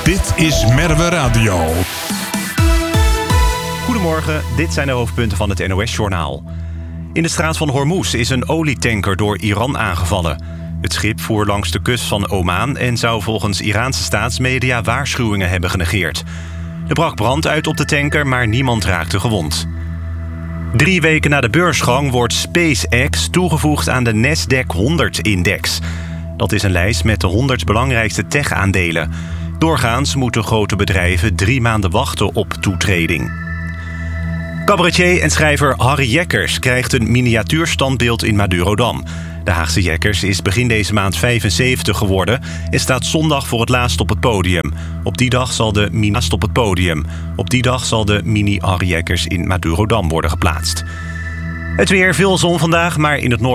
Dit is Merwe Radio. Goedemorgen, dit zijn de hoofdpunten van het NOS-journaal. In de straat van Hormuz is een olietanker door Iran aangevallen. Het schip voer langs de kust van Oman en zou volgens Iraanse staatsmedia waarschuwingen hebben genegeerd. Er brak brand uit op de tanker, maar niemand raakte gewond. 3 weken na de beursgang wordt SpaceX toegevoegd aan de Nasdaq 100-index. Dat is een lijst met de 100 belangrijkste tech-aandelen. Doorgaans moeten grote bedrijven 3 maanden wachten op toetreding. Cabaretier en schrijver Harry Jekkers krijgt een miniatuurstandbeeld in Madurodam. De Haagse Jekkers is begin deze maand 75 geworden en staat zondag voor het laatst op het podium. Op die dag zal de mini Harry Jekkers in Madurodam worden geplaatst. Het weer, veel zon vandaag, maar in het noorden